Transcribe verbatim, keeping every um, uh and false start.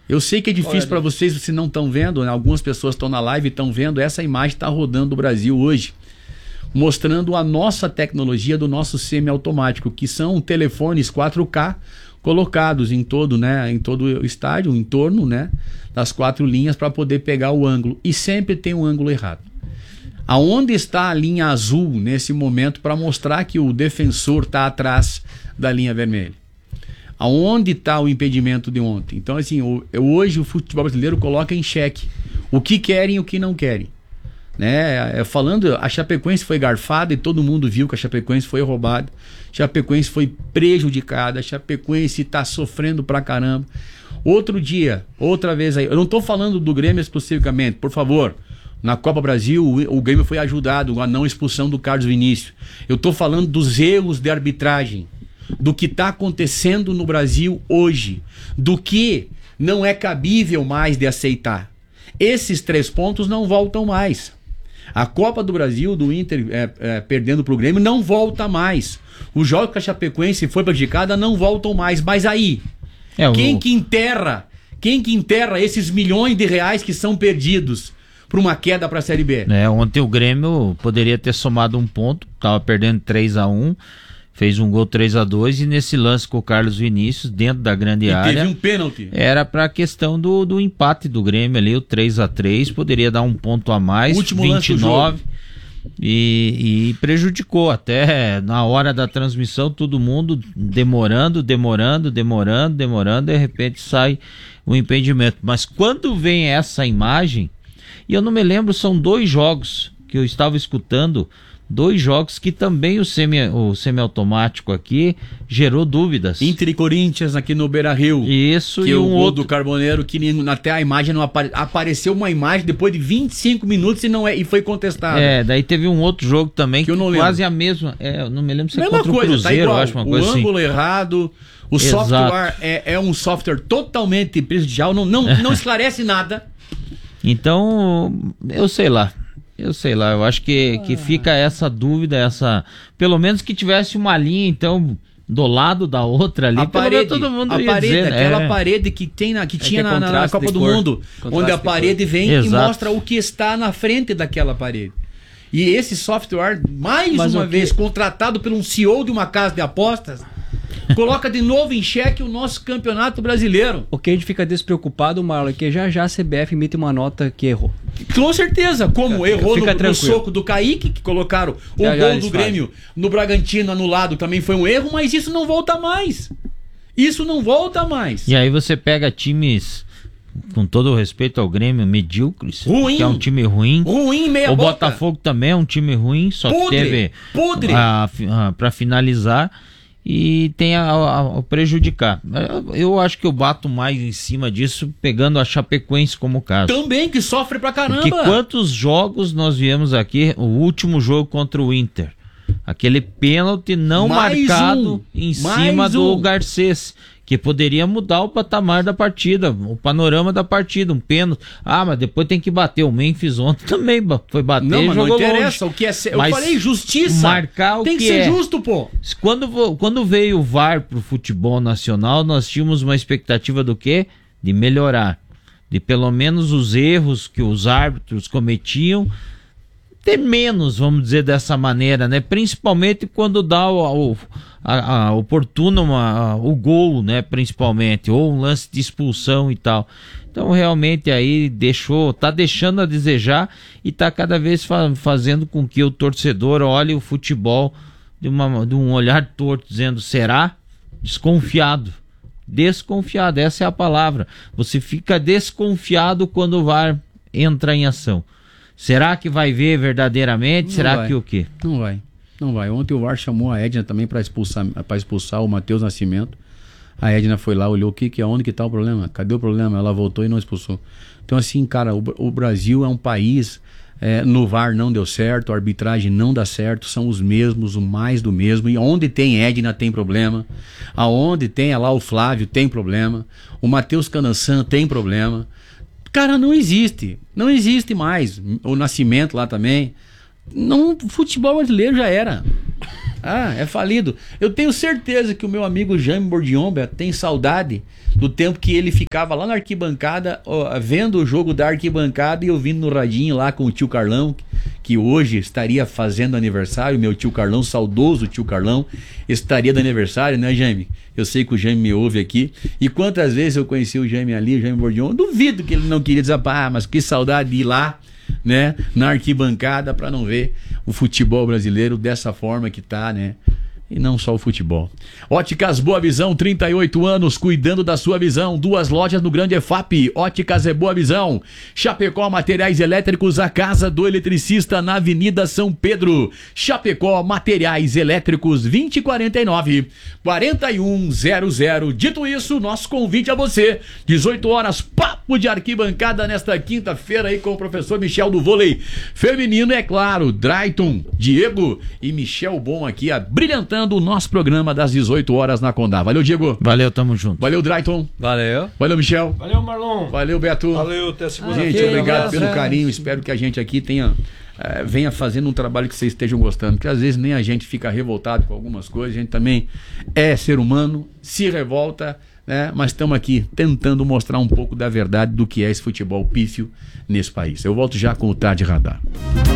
Eu sei que é difícil para vocês, vocês não estão vendo, né? Algumas pessoas estão na live e estão vendo, essa imagem está rodando o Brasil hoje, mostrando a nossa tecnologia do nosso semiautomático, que são telefones quatro K colocados em todo, né, em todo o estádio, em torno, né, das quatro linhas para poder pegar o ângulo. E sempre tem um ângulo errado. Aonde está a linha azul nesse momento para mostrar que o defensor está atrás da linha vermelha? Aonde está o impedimento de ontem? Então, assim, o, hoje o futebol brasileiro coloca em xeque o que querem e o que não querem. Né? Falando, a Chapecoense foi garfada e todo mundo viu que a Chapecoense foi roubada. A Chapecoense foi prejudicada. A Chapecoense está sofrendo pra caramba. Outro dia, outra vez aí, eu não estou falando do Grêmio especificamente, por favor. Na Copa Brasil, o, o Grêmio foi ajudado, a não expulsão do Carlos Vinícius. Eu estou falando dos erros de arbitragem, do que está acontecendo no Brasil hoje, do que não é cabível mais de aceitar. Esses três pontos não voltam mais. A Copa do Brasil, do Inter é, é, perdendo para o Grêmio, não volta mais. Os jogos que a Chapecoense foi prejudicada não voltam mais. Mas aí, é, quem o... que enterra, quem que enterra esses milhões de reais que são perdidos para uma queda para a Série B? É, ontem o Grêmio poderia ter somado um ponto, estava perdendo três a um, fez um gol três a dois, e nesse lance com o Carlos Vinícius, dentro da grande e área, teve um pênalti. Era para a questão do, do empate do Grêmio ali, o três a três, poderia dar um ponto a mais, último vinte e nove, e, e prejudicou até na hora da transmissão, todo mundo demorando, demorando, demorando, demorando, de repente sai o impedimento. Mas quando vem essa imagem, e eu não me lembro, são dois jogos que eu estava escutando, dois jogos que também o, semi, o semiautomático aqui gerou dúvidas. Inter e Corinthians aqui no Beira-Rio. Isso, que e o um gol outro... do Carboneiro, que até a imagem não apare... apareceu uma imagem depois de vinte e cinco minutos e, não é... e foi contestado. É, daí teve um outro jogo também que, que eu não quase lembro. a mesma. É, eu não me lembro se é mesma contra coisa, o Cruzeiro, tá igual. Eu acho uma o coisa ângulo assim. errado, o Exato. software é, é um software totalmente prejudicial, não, não, não esclarece nada. Então, eu sei lá. Eu sei lá, eu acho que, que fica essa dúvida, essa. Pelo menos que tivesse uma linha, então, do lado da outra ali, a parede, todo mundo a ia parede, dizer, aquela é. parede que, tem na, que é tinha que é na, na Copa do cor. Mundo, Contraste onde a parede vem Exato. e mostra o que está na frente daquela parede. E esse software, mais Mas uma que... vez, contratado por um C E O de uma casa de apostas, coloca de novo em xeque o nosso campeonato brasileiro. O que a gente fica despreocupado, Marlon, é que já já a C B F emite uma nota que errou. Com certeza, como Fica, errou fica no, no soco do Kaique, que colocaram o já, gol já do Grêmio fazem. No Bragantino anulado, também foi um erro, mas isso não volta mais. Isso não volta mais. E aí você pega times, com todo o respeito ao Grêmio, medíocres, ruim, que é um time ruim. Ruim, meia O boca. Botafogo também é um time ruim, só podre, que teve podre. A, a, pra finalizar e tem a, a, a prejudicar. Eu, eu acho que eu bato mais em cima disso, pegando a Chapecoense como caso. Também, que sofre pra caramba. Porque quantos jogos nós viemos aqui, o último jogo contra o Inter, aquele pênalti não mais marcado um, em cima do um. Garcês, que poderia mudar o patamar da partida, o panorama da partida, um pênalti. Ah, mas depois tem que bater. O Memphis ontem também foi bater não, e mas jogou não interessa, longe. o que é ser, eu Mas falei justiça. Marcar o tem que, que ser é. justo, pô. Quando, quando veio o V A R pro futebol nacional, nós tínhamos uma expectativa do quê? De melhorar. De pelo menos os erros que os árbitros cometiam ter menos, vamos dizer dessa maneira, né? Principalmente quando dá o, o a, a oportuno uma, a, o gol, né? Principalmente, ou um lance de expulsão e tal. Então realmente aí deixou, tá deixando a desejar e tá cada vez fa- fazendo com que o torcedor olhe o futebol de, uma, de um olhar torto, dizendo, será? Desconfiado. Desconfiado, essa é a palavra. Você fica desconfiado quando o V A R entra em ação. Será que vai ver verdadeiramente? Não Será vai. que o quê? Não vai, não vai. Ontem o V A R chamou a Edna também para expulsar, para expulsar o Matheus Nascimento. A Edna foi lá, olhou o que que é, onde que tá o problema? Cadê o problema? Ela voltou e não expulsou. Então assim, cara, o, o Brasil é um país, é, no V A R não deu certo, a arbitragem não dá certo, são os mesmos, o mais do mesmo. E onde tem Edna tem problema, aonde tem lá o Flávio tem problema, o Matheus Canançan tem problema. Cara, não existe, não existe mais. O Nascimento lá também. Não, futebol brasileiro já era. Ah, é falido. Eu tenho certeza que o meu amigo Jaime Bordionba tem saudade do tempo que ele ficava lá na arquibancada, ó, vendo o jogo da arquibancada e ouvindo no radinho lá com o tio Carlão, que hoje estaria fazendo aniversário. Meu tio Carlão, saudoso tio Carlão, estaria de aniversário, né, Jaime? Eu sei que o Jaime me ouve aqui. E quantas vezes eu conheci o Jaime ali, o Jaime Bordionba, duvido que ele não queria dizer, ah, mas que saudade de ir lá, né, na arquibancada para não ver o futebol brasileiro dessa forma que tá, né? E não só o futebol. Óticas Boa Visão, trinta e oito anos, cuidando da sua visão. Duas lojas no Grande E F A P. Óticas é Boa Visão. Chapecó Materiais Elétricos, a casa do eletricista na Avenida São Pedro. Chapecó Materiais Elétricos, vinte e quarenta e nove, quarenta e um zero zero. Dito isso, nosso convite a você. dezoito horas, papo de arquibancada nesta quinta-feira aí com o professor Michel do vôlei feminino, é claro. Drayton, Diego e Michel Bom aqui, a brilhantando o nosso programa das dezoito horas na Condá. Valeu, Diego. Valeu, tamo junto. Valeu, Drayton. Valeu. Valeu, Michel. Valeu, Marlon. Valeu, Beto. Valeu, até segunda-feira. Gente, obrigado beleza. pelo carinho. Espero que a gente aqui tenha uh, venha fazendo um trabalho que vocês estejam gostando, porque às vezes nem a gente fica revoltado com algumas coisas. A gente também é ser humano, se revolta, né? Mas estamos aqui tentando mostrar um pouco da verdade do que é esse futebol pífio nesse país. Eu volto já com o Tarde Radar.